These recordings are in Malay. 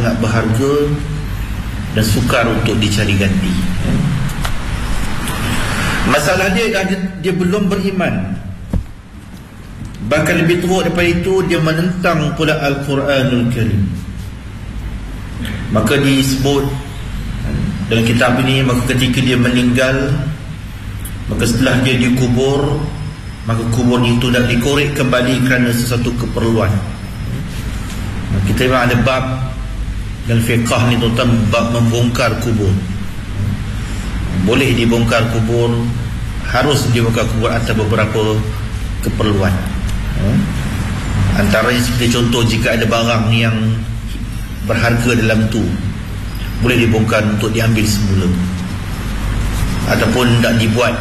sangat berharga dan sukar untuk dicari ganti. Masalah dia belum beriman. Bahkan lebih teruk daripada itu, dia menentang pula Al-Quranul Karim. Maka disebut dalam kitab ini, maka ketika dia meninggal, maka setelah dia dikubur, maka kubur itu dah dikorek kembali kerana sesuatu keperluan. Kita memang ada bab dan fiqah ni tentang bab membongkar kubur. Boleh dibongkar kubur, harus dibongkar kubur atas beberapa keperluan. Antaranya seperti contoh, jika ada barang yang berharga dalam tu, boleh dibongkar untuk diambil semula, ataupun tak dibuat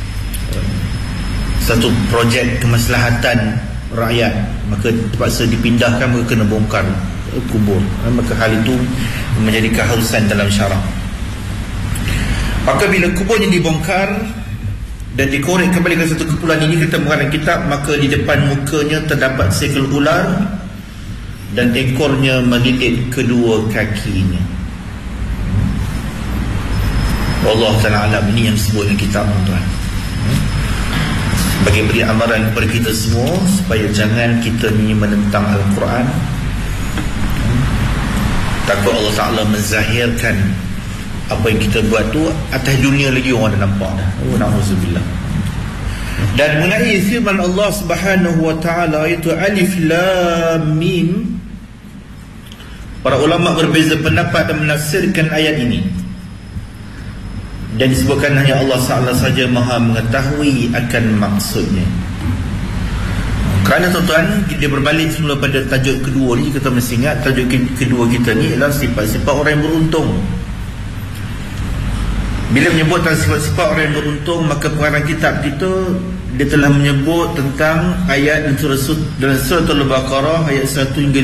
satu projek kemaslahatan rakyat, maka terpaksa dipindahkan, maka kena bongkar kubur. Maka hal itu menjadi keharusan dalam syarak. Maka bila kuburnya dibongkar dan dikorek kembali ke satu keperluan ini, kata pengarang kitab, maka di depan mukanya terdapat seekor ular dan ekornya melilit kedua kakinya. Allah Ta'ala alam, ini yang disebut dalam kitab, tuan. Bagi beri amaran kepada kita semua supaya jangan kita ni menentang Al-Quran. Takut Allah Ta'ala menzahirkan apa yang kita buat tu atas dunia lagi orang dah nampak dah. Na'udzubillah. Dan mengenai firman Allah Subhanahu wa Ta'ala, iaitu Alif Lam Mim, para ulama berbeza pendapat dan menafsirkan ayat ini. Dan disebutkan hanya Allah Ta'ala saja maha mengetahui akan maksudnya. Kerana tuan-tuan, dia berbalik semula pada tajuk kedua ni. Kita mesti ingat tajuk kedua kita ni ialah sifat-sifat orang yang beruntung. Bila menyebut tentang sifat-sifat orang yang beruntung, maka pengarang kitab kita, dia telah menyebut tentang ayat dalam surah Al-Baqarah ayat 1 hingga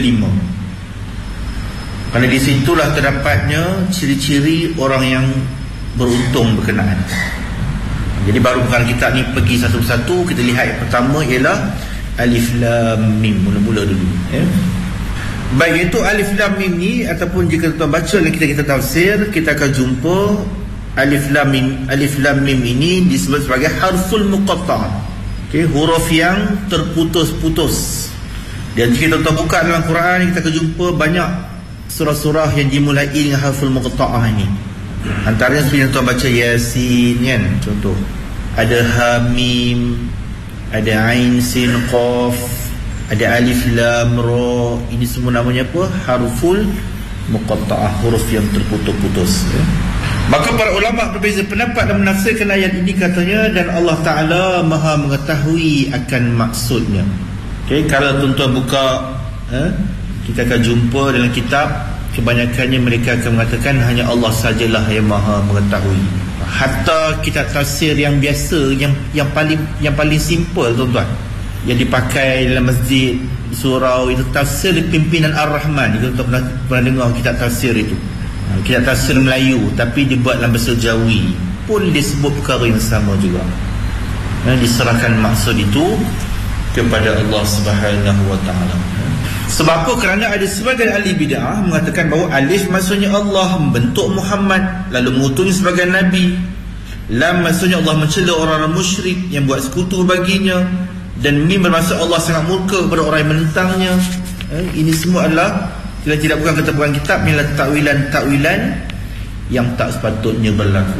5. Kerana di situlah terdapatnya ciri-ciri orang yang beruntung berkenaan. Jadi baru pengarang kitab ni pergi satu-satu. Kita lihat yang pertama ialah Alif Lam Mim, mula-mula dulu, ya. Baik, itu Alif Lam Mim ni, ataupun jika tuan baca dalam kita tafsir, kita akan jumpa Alif Lam Mim ini disebut sebagai harful muqatta'. Okey, huruf yang terputus-putus. Dan jika kita buka dalam Quran, kita akan jumpa banyak surah-surah yang dimulai dengan harful muqatta'ah ini. Antaranya seperti yang tuan baca Yasin, kan, contoh. Ada Hamim, ada Ain Sin Qaf, ada Alif Lam Ra. Ini semua namanya apa? Harful muqatta'ah, huruf yang terputus-putus, ya. Maka para ulama berbeza pendapat dan menafsirkan ayat ini, katanya, dan Allah Ta'ala maha mengetahui akan maksudnya. Okay, kalau tuan-tuan buka, kita akan jumpa dalam kitab, kebanyakannya mereka akan mengatakan hanya Allah sajalah yang maha mengetahui. Hatta kitab tafsir yang biasa, yang paling simple, tuan-tuan, yang dipakai dalam masjid, surau, itu tafsir pimpinan Ar-Rahman. Tuan-tuan pernah dengar kitab tafsir itu? Kitab tafsir Melayu tapi dibuat dalam bahasa Jawi, pun disebut perkara yang sama juga. Diserahkan maksud itu kepada Allah Subhanahu wa Ta'ala. Sebab apa? Kerana ada sebagian ahli bid'ah mengatakan bahawa alif maksudnya Allah membentuk Muhammad lalu mengutusnya sebagai Nabi. Lam maksudnya Allah mencela orang-orang musyrik yang buat sekutu baginya. Dan mim bermaksud Allah sangat murka kepada orang yang menentangnya. Ini semua adalah tidak bukan kata bukan kitab, ialah takwilan-takwilan yang tak sepatutnya berlaku.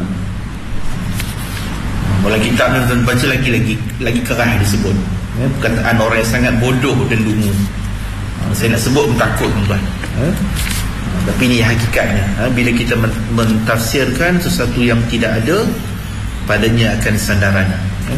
Dalam kitab ni tuan baca lagi keras disebut, perkataan orang yang sangat bodoh dan dungu. Saya nak sebut pun takut, tuan. Tapi ini hakikatnya. Bila kita mentafsirkan sesuatu yang tidak ada, padanya akan sandaran.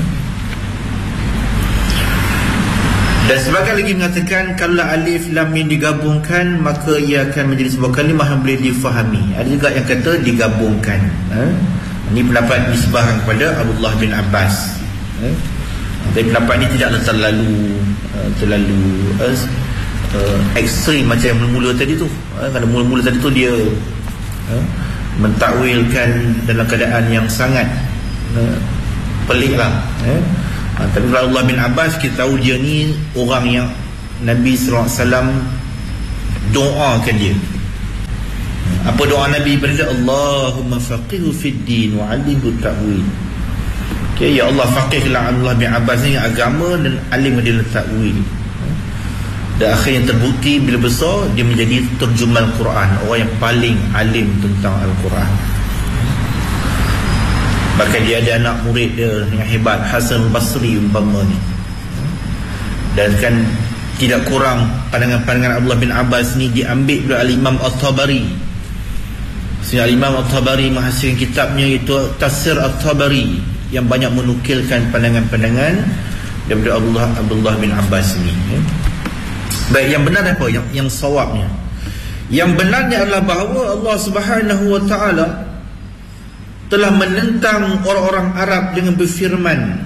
Dan sebagian lagi mengatakan kalau alif lam mim digabungkan, maka ia akan menjadi sebuah kalimah yang boleh difahami. Ada juga yang kata digabungkan. Ini pendapat disebahkan kepada Abdullah bin Abbas. Tapi pendapat ini tidaklah terlalu ekstrim macam yang mula-mula tadi tu. Kerana mula-mula tadi tu dia mentakwilkan dalam keadaan yang sangat pelik lah. Tapi Abdullah bin Abbas, kita tahu dia ni orang yang Nabi SAW doakan dia. Apa doa Nabi pada Allahumma faqihu fid din wa 'allimhu ta'wil. Okay, ya Allah, faqihlah Allah bin Abbas ni agama dan alim dia takwil. Dan akhirnya terbukti bila besar dia menjadi terjemahan Quran, orang yang paling alim tentang Al-Quran. Bahkan dia ada anak murid dia yang hebat, Hasan Basri umpama ni. Dan kan tidak kurang pandangan-pandangan Abdullah bin Abbas ni diambil oleh Al-Imam At-Tabari. Sehingga Al-Imam At-Tabari menghasilkan kitabnya iaitu Tafsir At-Tabari yang banyak menukilkan pandangan-pandangan daripada Abdullah bin Abbas ni. Baik, yang benar apa? Yang sawabnya, yang benarnya adalah bahawa Allah Subhanahu wa ta'ala telah menentang orang-orang Arab dengan berfirman.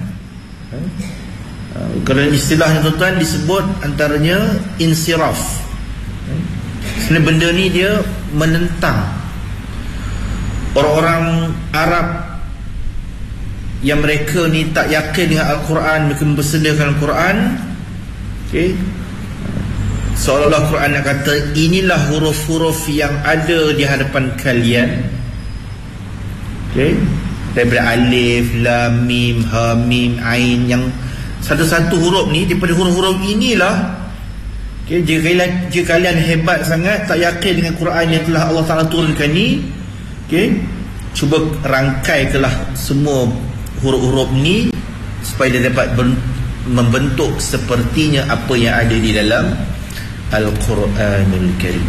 Kerana istilahnya tuan-tuan disebut antaranya insiraf. Sebenarnya benda ni dia menentang orang-orang Arab yang mereka ni tak yakin dengan Al-Quran, mereka mempersendakan Al-Quran. Okay, seolah-olah Quran nak kata inilah huruf-huruf yang ada di hadapan kalian. Okay, daripada alif, lam, mim, ha, mim, ain, yang satu-satu huruf ni daripada huruf-huruf inilah. Okay, jika kalian hebat sangat tak yakin dengan Quran yang telah Allah Ta'ala turunkan ni, okay, cuba rangkaikelah semua huruf-huruf ni supaya dia dapat membentuk sepertinya apa yang ada di dalam Al-Quranul Karim.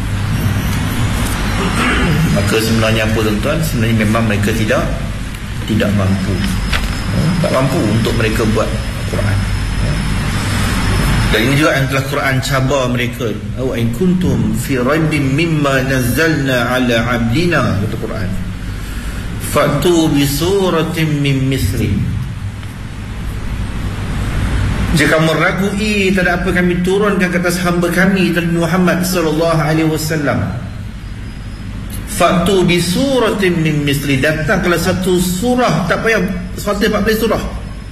Maka sebenarnya apa tuan-tuan? Sebenarnya memang mereka tidak mampu. Tak mampu untuk mereka buat Al-Quran. Dan ini juga yang telah Quran cabar mereka. Wa in kuntum fi raibin mimma nazzalna ala 'abdina, kata Quran, fa'tu bi suratin min misli. Jika kamu ragui terhadap apa kami turunkan ke atas hamba kami Muhammad sallallahu alaihi wasallam, fa'tu bi suratin min misli, datanglah satu surah, tak payah 114 surah.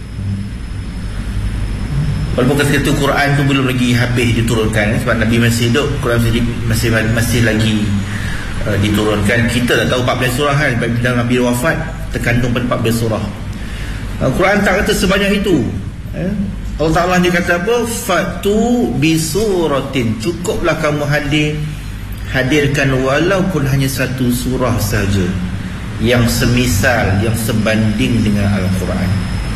Walaupun ketika itu Quran tu belum lagi habis diturunkan, sebab Nabi masih hidup, Quran masih lagi diturunkan. Kita dah tahu 14 surah kan, bila Nabi wafat terkandung pada 14 surah. Quran tak kata sebanyak itu. Allah Ta'ala dia kata apa? Fatu bisuratin, cukuplah kamu hadirkan walaupun hanya satu surah saja yang semisal, yang sebanding dengan Al-Quran.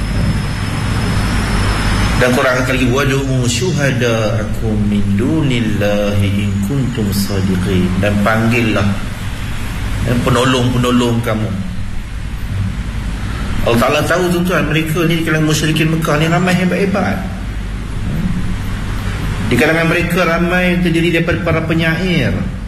Dan Quran kata lagi, wadu'u syuhada'akum min dunillahi in kuntum sadiqin, dan panggillah penolong-penolong kamu. Allah Ta'ala tahu tuan-tuan, mereka ni di kalangan musyrikin Mekah ni ramai hebat-hebat. Di kalangan mereka ramai terdiri daripada para penyair.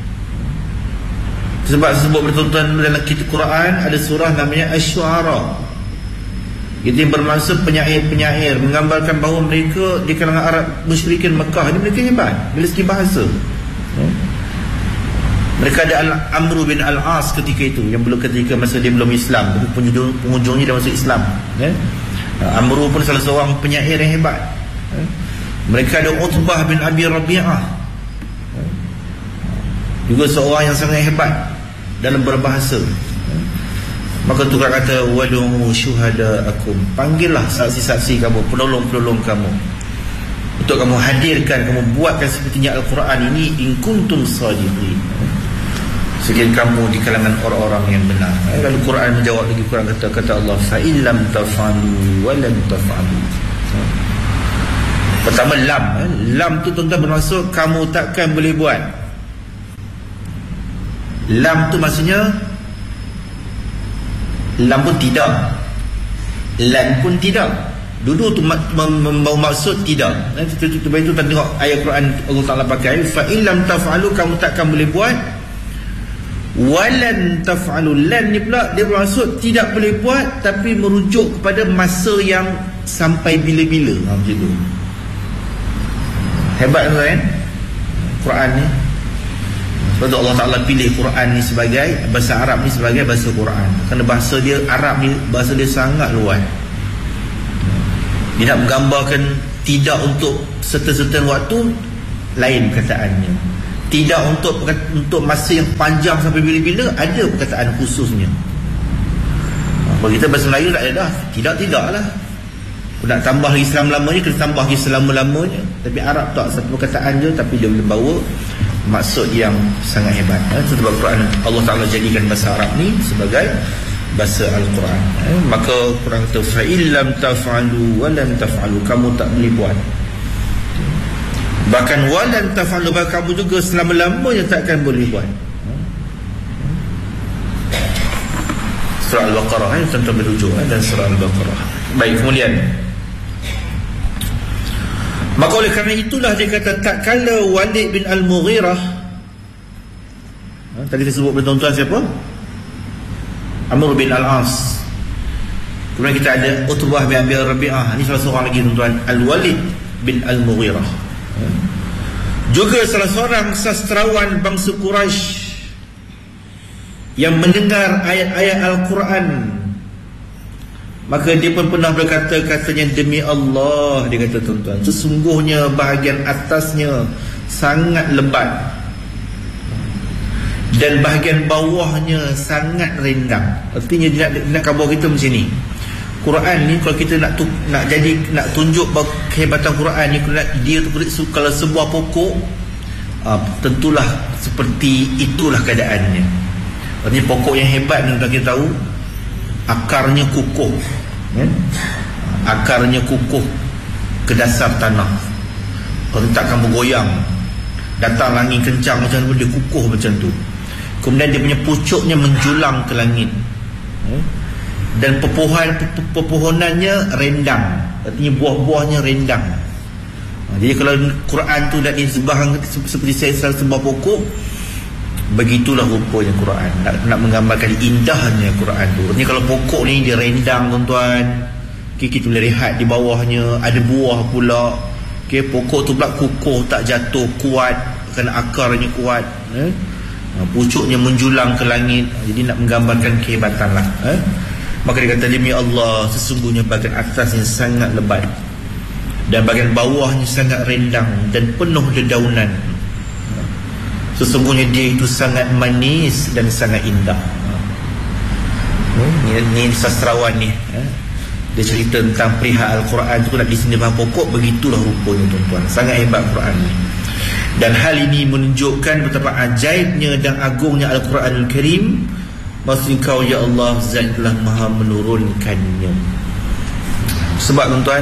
Sebab sebut bertuan-tuan dalam kitab Quran ada surah namanya Asy-Syu'ara. Itu yang bermaksud penyair-penyair, menggambarkan bahawa mereka di kalangan Arab musyrikin Mekah ni mereka hebat dari segi bahasa. Mereka ada Amr bin Al-As ketika itu, yang belum, ketika masa dia belum Islam, penghujungnya dia masuk Islam. Amr pun salah seorang penyair yang hebat. Mereka ada Utbah bin Abi Rabi'ah, juga seorang yang sangat hebat dalam berbahasa. Maka Tuhan kata, wadu'u syuhada'akum, panggillah saksi-saksi kamu, penolong-penolong kamu, untuk kamu hadirkan, kamu buatkan sepertinya Al-Quran ini, in kuntum sadiqin, sekiranya kamu di kalangan orang-orang yang benar. Lalu Quran menjawab lagi, Quran kata Allah, fa illam taf'alu wa lam taf'alu. Pertama lam, lam tu tuan-tuan bermaksud kamu takkan boleh buat. Lam tu maksudnya lam pun tidak, lan pun tidak. Dulu tu membawa maksud tidak. Sebab itu kita tengok ayat Quran Allah Ta'ala pakai fa illam taf'alu, kamu takkan boleh buat. Walan taf'alu, lan ni pula dia bermaksud tidak boleh buat, tapi merujuk kepada masa yang sampai bila-bila. Macam tu. Hebat kan Quran ni. Sebab tu Allah Ta'ala pilih Quran ni sebagai, bahasa Arab ni sebagai bahasa Quran. Kerana bahasa dia, Arab ni, bahasa dia sangat luas. Dia nak menggambarkan tidak untuk serta-serta waktu, lain perkataannya. Tidak untuk masa yang panjang sampai bila-bila, ada perkataan khususnya. Kalau kita bahasa Melayu tak ada dah. Tidak lah. Kalau nak tambah lagi selama-lamanya, kena tambah lagi selama-lamanya. Tapi Arab tak, satu perkataan je, tapi dia boleh bawa maksud yang sangat hebat. Sebab Quran Allah Ta'ala jadikan bahasa Arab ni sebagai bahasa Al-Quran. Maka Quran kata fa'illam taf'alu walan taf'alu, kamu tak boleh buat. Bahkan walan taf'alu, kamu juga selama-lamanya takkan boleh buat. Surah Al-Baqarah tentang merujuk dan surah Al-Baqarah. Baik, kemudian maka oleh kerana itulah dia kata tak kala Walid bin Al-Mughirah, tadi saya sebut tuan-tuan siapa? Amr bin Al-As. Kemudian kita ada Utbah bin Abi Rabi'ah. Ini salah seorang lagi tuan-tuan, Al-Walid bin Al-Mughirah, juga salah seorang sastrawan bangsa Quraisy yang mendengar ayat-ayat Al-Quran. Maka dia pun pernah berkata, katanya, demi Allah, dia kata tuan-tuan, sesungguhnya bahagian atasnya sangat lebat dan bahagian bawahnya sangat rendang. Artinya dia nak khabar kita macam ni. Quran ni kalau kita nak tunjuk kehebatan Quran ni, dia kalau sebuah pokok, tentulah seperti itulah keadaannya. Artinya pokok yang hebat ni, kita tahu akarnya kukuh, akarnya kukuh ke dasar tanah, kalau takkan bergoyang. Datang langit kencang macam tu, dia kukuh macam tu. Kemudian dia punya pucuknya menjulang ke langit, dan pepohonannya rendang, artinya buah-buahnya rendang. Jadi kalau Quran tu dah disebah seperti saya sebuah pokok, begitulah rupanya Quran. Nak menggambarkan indahnya Quran tu. Artinya kalau pokok ni dia rendang tuan-tuan, kita boleh lihat di bawahnya ada buah pula. Pokok tu pula kukuh, tak jatuh, kuat kerana akarnya kuat, pucuknya menjulang ke langit. Jadi nak menggambarkan kehebatan lah. Maka dia kata, demi Allah, sesungguhnya bahagian atasnya sangat lebat dan bahagian bawahnya sangat rendang dan penuh dedaunan. Sesungguhnya dia itu sangat manis dan sangat indah. Ini sastrawan ni, dia cerita tentang perihal Al-Quran itu nak disendirikan pokok. Begitulah rupanya tuan-tuan, sangat hebat Quran ni. Dan hal ini menunjukkan betapa ajaibnya dan agungnya Al-Quranul Karim. Maksud kau ya Allah, Zat telah maha menurunkannya. Sebab tuan-tuan,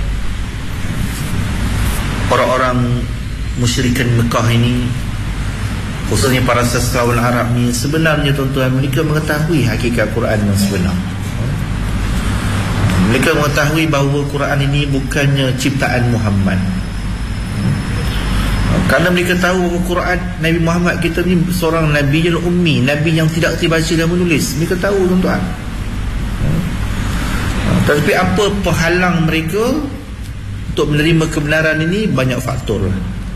orang-orang musyrikan Mekah ini, khususnya para sastrawan Arab ni, sebenarnya tuan-tuan, mereka mengetahui hakikat Quran yang sebenar. Mereka mengetahui bahawa Quran ini bukannya ciptaan Muhammad. Kerana mereka tahu bahawa Quran Nabi Muhammad kita ni seorang Nabi yang ummi, Nabi yang tidak kerti baca dan menulis. Mereka tahu tuan-tuan. Tetapi apa penghalang mereka untuk menerima kebenaran ini? Banyak faktor.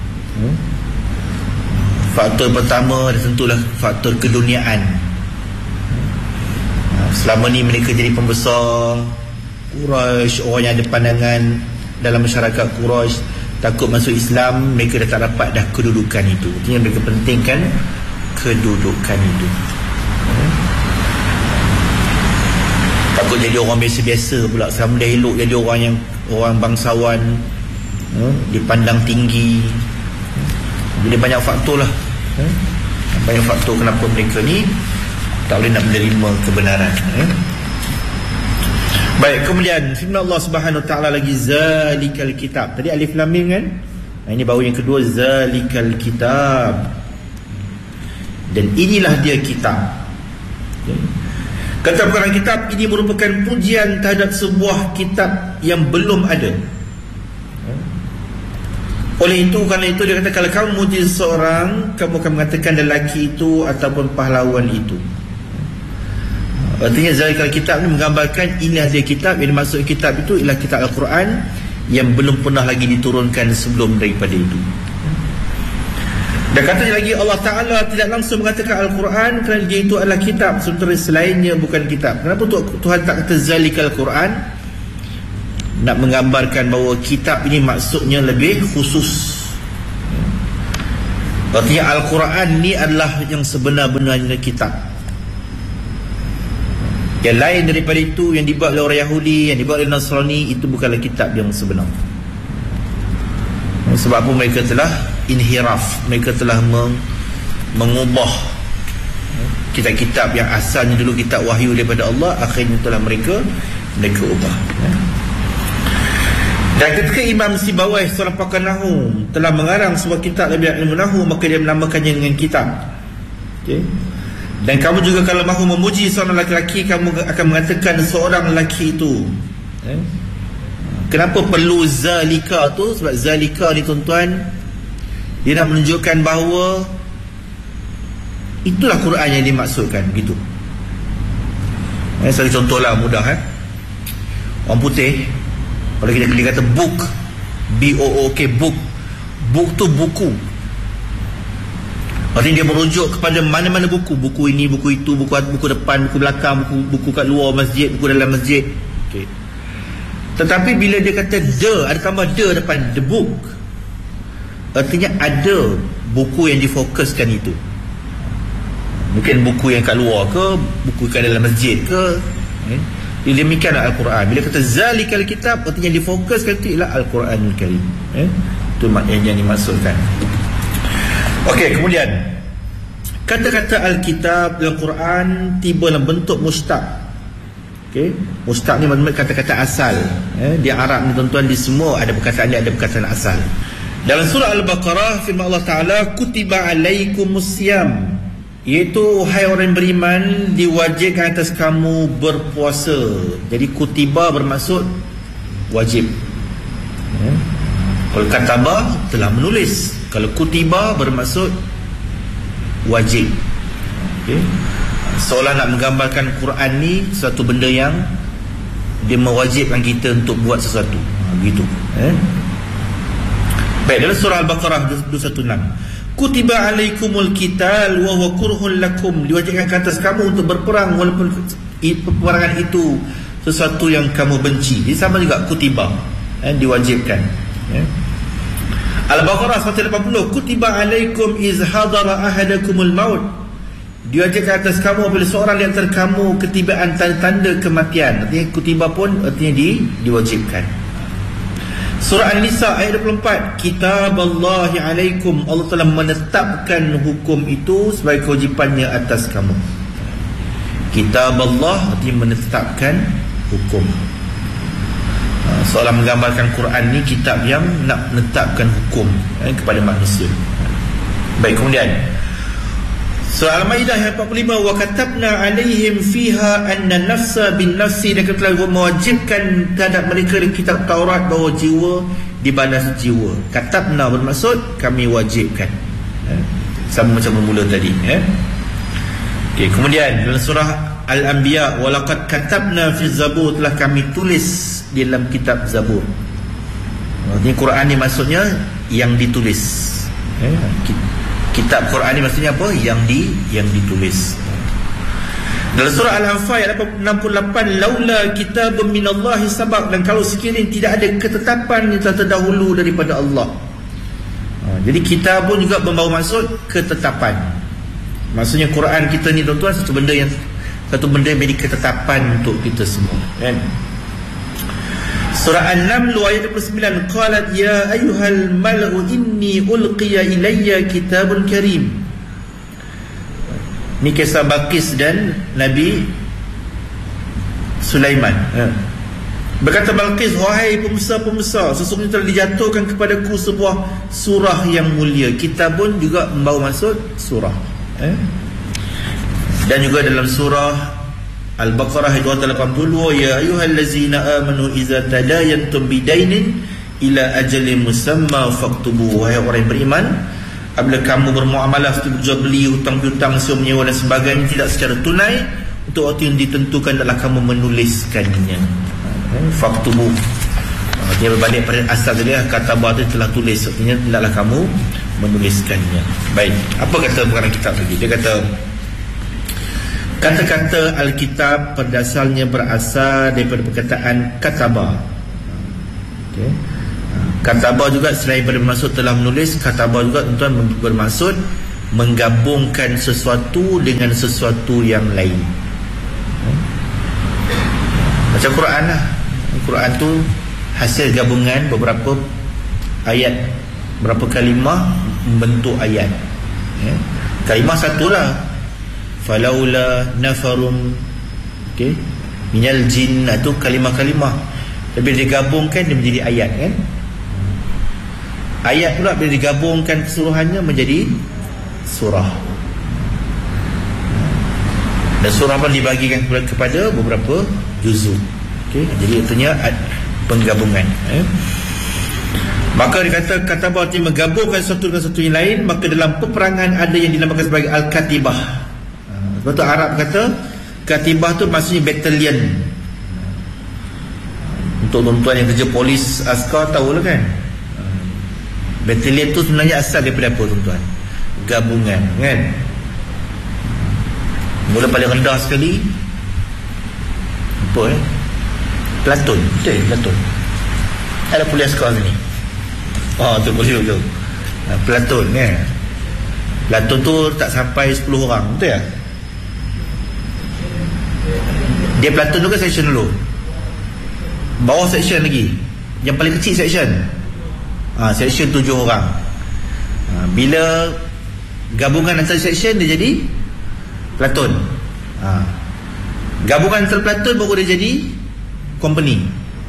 Faktor pertama tentulah faktor keduniaan. Selama ni mereka jadi pembesar Quraisy, orang yang ada pandangan dalam masyarakat Quraisy, takut masuk Islam, mereka dah tak dapat dah kedudukan itu. Artinya mereka pentingkan kedudukan itu. Takut jadi orang biasa-biasa pula. Sama dah elok jadi orang bangsawan, dipandang tinggi. Jadi banyak faktor lah. Banyak faktor kenapa mereka ni tak boleh nak menerima kebenaran. Baik, kemudian firman Allah Subhanahu Wa Taala lagi, zalikal kitab. Tadi alif lam mim kan? Ini baru yang kedua, zalikal kitab. Dan inilah dia kitab. Kata perkataan kitab ini merupakan pujian terhadap sebuah kitab yang belum ada. Oleh itu, kerana itu dia kata, kalau kamu muji seseorang, kamu akan mengatakan lelaki itu ataupun pahlawan itu. Artinya zalikal kitab ni menggambarkan inilah dia kitab. Yang dimaksud kitab itu ialah kitab Al-Quran yang belum pernah lagi diturunkan sebelum daripada itu. Dan katanya lagi, Allah Ta'ala tidak langsung mengatakan Al-Quran kerana dia itu adalah kitab, sementara selainnya bukan kitab. Kenapa Tuhan tak kata zalikal Quran? Nak menggambarkan bahawa kitab ini maksudnya lebih khusus. Artinya Al-Quran ni adalah yang sebenar-benarnya kitab. Yang lain daripada itu, yang dibuat oleh orang Yahudi, yang dibuat oleh Nasrani, itu bukanlah kitab yang sebenar. Sebab apa? Mereka telah inhiraf, mereka telah mengubah kitab-kitab yang asalnya dulu kitab wahyu daripada Allah, akhirnya telah mereka ubah. Dan ketika Imam Sibawai, seorang pakar Nahu, telah mengarang sebuah kitab Labiat Ilmu Nahu, maka dia menamakannya dengan kitab. Okay. Dan kamu juga kalau mahu memuji seorang lelaki, kamu akan mengatakan seorang lelaki itu. Kenapa perlu zalika tu? Sebab zalika ni tuan-tuan, dia nak menunjukkan bahawa itulah Quran yang dimaksudkan, begitu. Satu contohlah mudah. Orang putih, kalau kita kata book, B-O-O-K, book. Book tu buku. Artinya dia merujuk kepada mana-mana buku. Buku ini, buku itu, buku depan, buku belakang, buku kat luar masjid, buku dalam masjid. Okay. Tetapi bila dia kata the, ada tambah the depan, the book, artinya ada buku yang difokuskan itu. Mungkin buku yang kat luar ke, buku kat dalam masjid ke. Demikianlah Al-Quran. Bila kata zalikal kitab, artinya difokuskan itu ialah Al-Quranul Karim. Itu maknanya yang dimaksudkan. Okey, kemudian kata-kata Al-Kitab dalam Quran tiba dalam bentuk mustaq. Okey, mustaq ni maknanya kata-kata asal. Di Arab ni tuan-tuan, di semua ada perkataan dia, ada perkataan asal. Dalam surah Al-Baqarah firman Allah Taala, kutiba alaikumusiyam, iaitu hai orang beriman, diwajibkan atas kamu berpuasa. Jadi kutiba bermaksud wajib. Kalau kataba telah menulis, kalau kutiba bermaksud wajib. Okay. Seolah nak menggambarkan Quran ni satu benda yang dia mewajibkan kita untuk buat sesuatu. Begitu. Baik, dalam surah Al-Baqarah 216, kutiba alaikumul qital wa huwa kurhun lakum, diwajibkan ke atas kamu untuk berperang walaupun peperangan itu sesuatu yang kamu benci. Jadi sama juga kutiba, diwajibkan. Al-Baqarah 180, kutiba alaikum iz hadara ahadakumul maut, diwajibkan atas kamu apabila seorang di antara kamu ketibaan tanda-tanda kematian. Artinya kutiba pun artinya diwajibkan. Surah An-Nisa ayat 24, kitaballahi alaikum, Allah telah menetapkan hukum itu sebagai kewajipannya atas kamu. Kitaballah artinya menetapkan hukum. Seolah menggambarkan Quran ni kitab yang nak menetapkan hukum kepada manusia. Baik, kemudian surah Al-Maidah ayat 45, wa katabna alaihim fiha anna nafsa bin nafsi, dan telah mewajibkan terhadap mereka di kitab Taurat bahawa jiwa dibalas jiwa. Katabna bermaksud kami wajibkan. Sama macam bermula tadi. Okay, kemudian dalam surah Al-Anbiya, walaqad katabna fi Zabur, telah kami tulis di dalam kitab Zabur. Ini Quran ni maksudnya yang ditulis. Kitab Quran ni maksudnya apa? Yang ditulis. Dalam surah Al-Anfal ayat 68, laula kitabun minallahi sabaq, dan kalau sekiranya tidak ada ketetapan yang telah terdahulu daripada Allah. Jadi kitab pun juga membawa maksud ketetapan. Maksudnya Quran kita ni tuan-tuan satu benda yang menjadi ketetapan untuk kita semua, kan? Surah An-Naml ayat 29, qalat ya ayyuhal mal'u inni ulqiya ilayya kitabun karim. Ini kisah Balqis dan Nabi Sulaiman. Berkata Balqis, wahai pemusa-pemusa, sesungguhnya telah dijatuhkan kepadaku sebuah surah yang mulia. Kitabun juga membawa maksud surah. Dan juga dalam surah Al-Baqarah ayat 282, ya ayyuhallazina amanu idza tadayantum bidainin ila ajalin musamma faktubu, wahai orang yang beriman, apabila kamu bermuamalah seperti berjual beli, hutang piutang, sewa menyewa dan sebagainya tidak secara tunai, untuk waktu yang ditentukan adalah kamu menuliskannya. Faktubu, dia berbalik pada asal dia, kata bahasa telah tulis, artinya hendaklah kamu menuliskannya. Baik, apa kata pengarang kitab tadi? Dia kata kata-kata Alkitab pada asalnya berasal daripada perkataan kataba. Okay. Katabah juga selain bermaksud telah menulis, katabah juga tuan bermaksud menggabungkan sesuatu dengan sesuatu yang lain. Macam Quran lah. Quran tu hasil gabungan beberapa ayat, berapa kalimah membentuk ayat. Kalimah satulah, falaula nafarum minal jin, itu kalimah-kalimah, tapi digabungkan dia menjadi ayat kan. Ayat pula bila digabungkan keseluruhannya menjadi surah. Dan surah pun dibagikan kepada beberapa juzuk. Jadi itunya penggabungan. Maka dikata katabah artinya menggabungkan satu dengan satu yang lain. Maka dalam peperangan ada yang dinamakan sebagai Al-Katibah. Sebab tu Arab kata Katibah tu maksudnya battalion. Untuk tuan-tuan yang kerja polis, askar tahulah kan, battalion tu sebenarnya asal daripada apa tuan-tuan? Gabungan kan. Mula paling rendah sekali apa Platon. Betul Platon. Ada polis askar sini. Tu polis tu. Platon kan. Platon tu tak sampai 10 orang. Betul tak? Dia Platon tu kan section dulu. Bawah section lagi. Yang paling kecil section. Section 7 orang. Bila gabungan antara section dia jadi Platon. Gabungan antara Platon baru dia jadi company.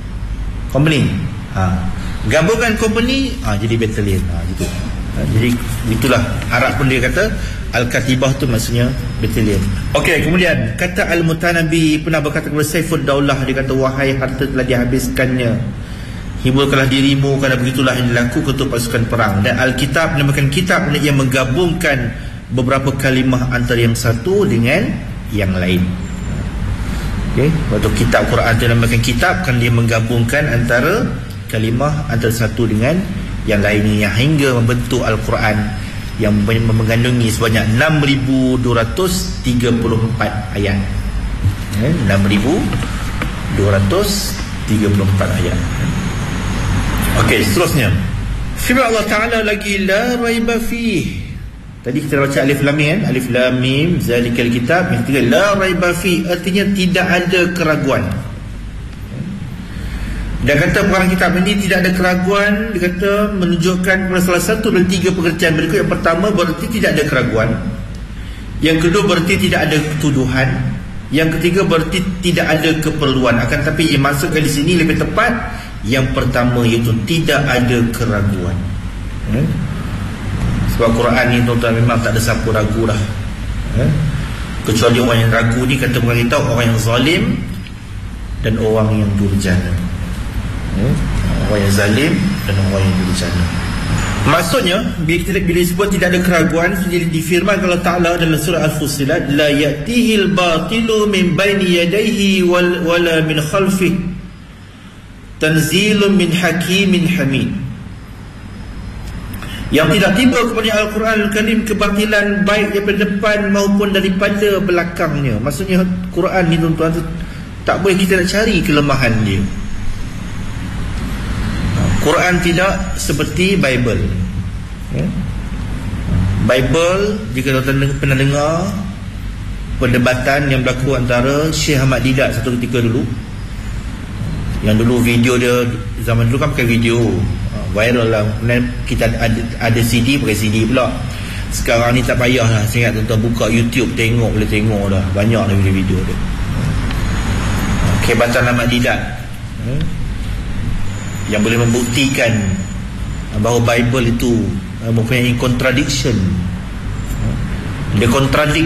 Gabungan company jadi battalion. Gitu. Jadi itulah Arab pun dia kata Al-Katibah tu maksudnya battalion. Okey, kemudian kata Al-Mutanabi pernah berkata kepada Saifud Daulah, dia kata, wahai harta telah dihabiskannya, hiburkanlah dirimu kerana begitulah yang dilakukan untuk pasukan perang. Dan Alkitab dinamakan kitab yang menggabungkan beberapa kalimah antara yang satu dengan yang lain. Okey, waktu kitab Quran itu dinamakan kitab kan dia menggabungkan antara kalimah antara satu dengan yang lainnya hingga membentuk Al-Quran yang mengandungi sebanyak 6,234 ayat. 6,234 ayat. Okey, seterusnya firman Allah Ta'ala lagi, la raiba fih. Tadi kita baca alif lam mim, alif lam mim zalikal kitab, yang ketiga la raiba fih, artinya tidak ada keraguan. Dan kata pengarang kitab ini tidak ada keraguan, dia kata menunjukkan kepada salah satu dari tiga pengertian berikut. Yang pertama berarti tidak ada keraguan, yang kedua berarti tidak ada tuduhan, yang ketiga berarti tidak ada keperluan. Akan tapi yang masukkan di sini lebih tepat yang pertama, iaitu tidak ada keraguan. Sebab Quran ni tuan-tuan memang tak ada siapa ragu dah, kecuali orang yang ragu ni kata pengarang kitab orang yang zalim dan orang yang durjana. Orang yang zalim dan orang yang durjana. Maksudnya bila disebut tidak ada keraguan, jadi difirmankan Allah Ta'ala dalam surah Al-Fussilat, la ya'tihil batilu min baini yadayhi wala min khalfih tanzilun min hakimin hamid. Yang tidak tiba kepada Al-Quran Al-Karim kebatilan baik daripada depan maupun daripada belakangnya. Maksudnya Quran ni tuan-tuan tak boleh kita nak cari kelemahan dia. Quran tidak seperti Bible. Bible, jika tuan-tuan pernah dengar perdebatan yang berlaku antara Syekh Ahmad Didat satu ketika dulu, yang dulu video dia, zaman dulu kan pakai video, viral lah. Kita ada CD, pakai CD pula. Sekarang ni tak payah lah. Saya ingat tuan-tuan buka YouTube, boleh tengok dah, banyak lah video dia. Kehebatan Ahmad Didat yang boleh membuktikan bahawa Bible itu mempunyai contradiction. Dia kontradik.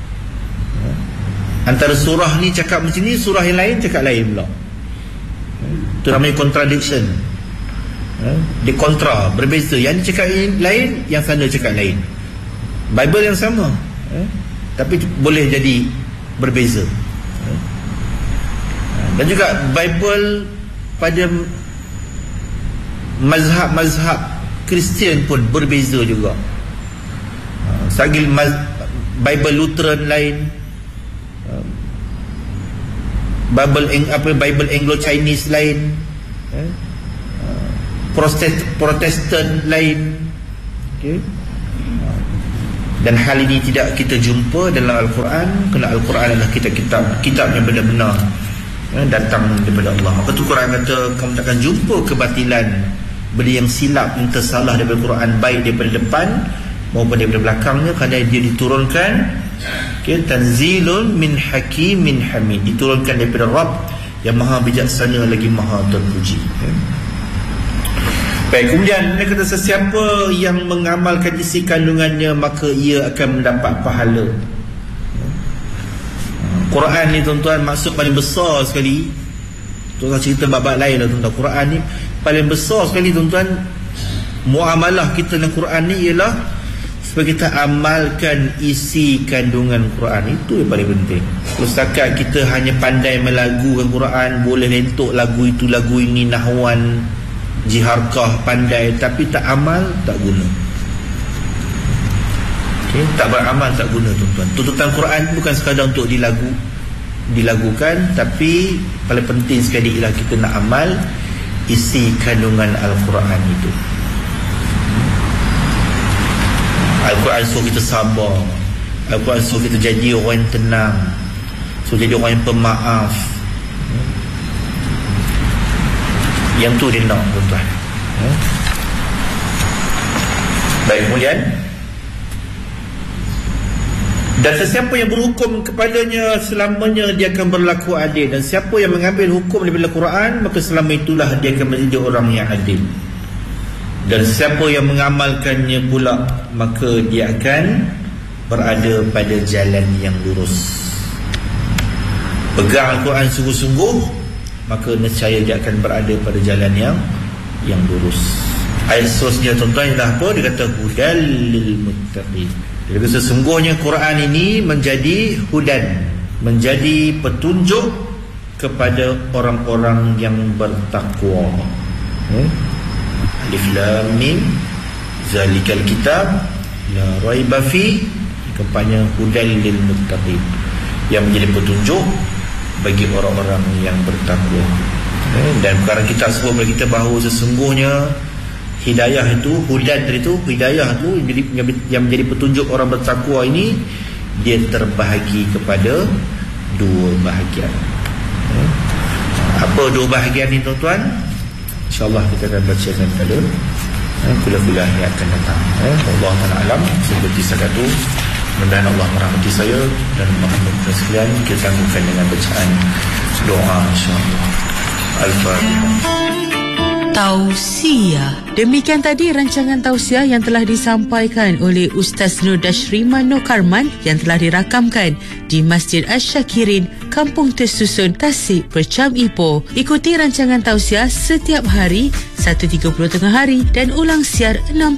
Antara surah ni cakap macam ni, surah yang lain cakap lain pula. Itu namanya contradiction. Dia kontra, berbeza. Yang ni cakap lain, yang sana cakap lain. Bible yang sama, tapi boleh jadi berbeza. Dan juga Bible pada mazhab Kristian pun berbeza juga. Sagi Bible Lutheran lain, Bible Anglo-Chinese lain, Protestan lain. Okay. Dan hal ini tidak kita jumpa dalam Al-Quran, kerana Al-Quran adalah kitab yang benar-benar datang daripada Allah. Maka tu Quran kata kamu takkan jumpa kebatilan, benda yang silap, yang tersalah daripada Quran, baik daripada depan maupun daripada belakangnya, kerana dia diturunkan tanzilun min hakimin hamid, diturunkan daripada Rabb yang maha bijaksana lagi maha terpuji. Baik, kemudian dia kata sesiapa yang mengamalkan isi kandungannya maka ia akan mendapat pahala. Quran ni tuan-tuan maksud paling besar sekali. Tuan-tuan cerita bab-bab lain lah tuan-tuan. Quran ni paling besar sekali tuan-tuan. Muamalah kita dengan Quran ni ialah supaya kita amalkan isi kandungan Quran. Itu yang paling penting. Kalau setakat kita hanya pandai melagukan Quran, boleh lentuk lagu itu lagu ini, nahwan, jiharkah, pandai, tapi tak amal, tak guna. Tak beramal, tak guna tuan-tuan. Tuntutan Quran bukan sekadar untuk dilagukan, tapi paling penting sekali ialah kita nak amal isi kandungan Al-Quran itu. Al-Quran suruh kita sabar, Al-Quran suruh kita jadi orang yang tenang, suruh jadi orang yang pemaaf. Yang tu dia nak tuan-tuan. Baik, kemudian dan sesiapa yang berhukum kepadanya selamanya dia akan berlaku adil, dan siapa yang mengambil hukum daripada Quran maka selama itulah dia akan menjadi orang yang adil. Dan siapa yang mengamalkannya pula maka dia akan berada pada jalan yang lurus. Pegang Al-Quran sungguh-sungguh, maka nescaya dia akan berada pada jalan yang lurus. Ayat seterusnya tuan-tuan ialah apa? Dia kata hudal lil muttaqin. Jadi sesungguhnya Quran ini menjadi hudan, menjadi petunjuk kepada orang-orang yang bertakwa. Alif Lam Mim, zalikal kitab la raiba fi, kampanye hudal lil muttaqin, yang menjadi petunjuk bagi orang-orang yang bertakwa. Dan sekarang kita sebut kepada kita bahawa sesungguhnya hidayah itu, hudan itu, hidayah itu yang menjadi petunjuk orang bertakwa ini, dia terbahagi kepada dua bahagian. Apa dua bahagian ini tuan-tuan? InsyaAllah kita akan bacakan pada kuliah-kuliah yang akan datang. Allah Ta'ala alam. Seperti sekatu, mudah-mudahan Allah merahmati saya dan merahmati sekalian. Kita tangguhkan dengan bacaan doa insyaAllah. Al-Fatihah. Tausiah. Demikian tadi rancangan tausiah yang telah disampaikan oleh Ustaz Nur Dashriman Nokarman yang telah dirakamkan di Masjid Asy-Syakirin, Kampung Tersusun, Tasik, Percam Ipoh. Ikuti rancangan tausiah setiap hari 1.30 tengah hari dan ulang siar 6